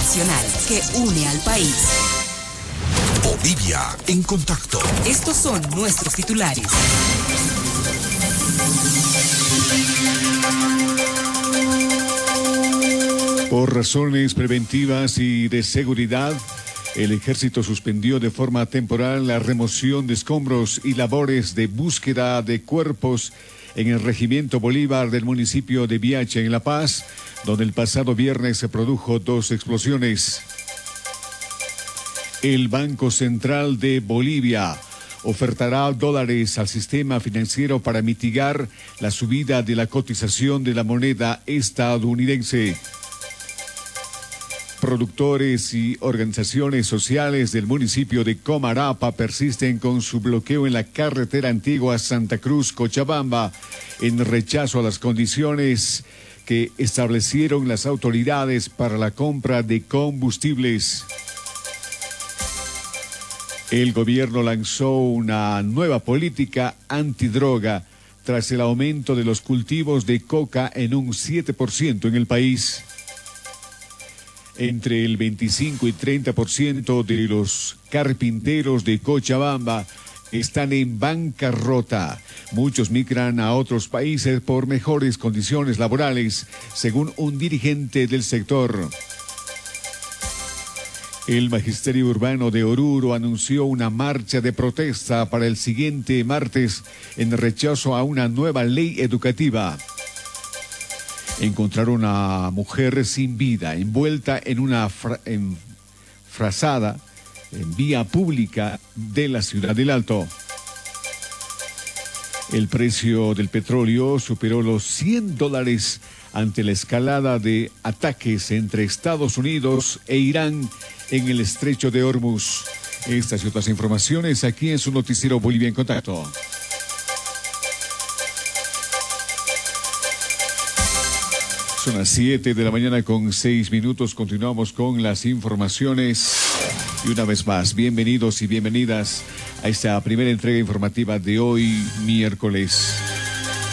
nacional que une al país. Bolivia en contacto. Estos son nuestros titulares. Por razones preventivas y de seguridad, el ejército suspendió de forma temporal la remoción de escombros y labores de búsqueda de cuerpos en el Regimiento Bolívar del municipio de Biache, en La Paz, donde el pasado viernes se produjo 2 explosiones. El Banco Central de Bolivia ofertará dólares al sistema financiero para mitigar la subida de la cotización de la moneda estadounidense. Productores y organizaciones sociales del municipio de Comarapa persisten con su bloqueo en la carretera antigua Santa Cruz-Cochabamba en rechazo a las condiciones que establecieron las autoridades para la compra de combustibles. El gobierno lanzó una nueva política antidroga tras el aumento de los cultivos de coca en un 7% en el país. Entre el 25 y 30% de los carpinteros de Cochabamba están en bancarrota. Muchos migran a otros países por mejores condiciones laborales, según un dirigente del sector. El Magisterio Urbano de Oruro anunció una marcha de protesta para el siguiente martes en rechazo a una nueva ley educativa. Encontraron a mujer sin vida, envuelta en una frazada en vía pública de la ciudad del Alto. El precio del petróleo superó los $100 ante la escalada de ataques entre Estados Unidos e Irán en el estrecho de Hormuz. Estas y otras informaciones aquí en su noticiero Bolivia en Contacto. Son las 7 de la mañana con 6 minutos. Continuamos con las informaciones. Y una vez más, bienvenidos y bienvenidas a esta primera entrega informativa de hoy, miércoles.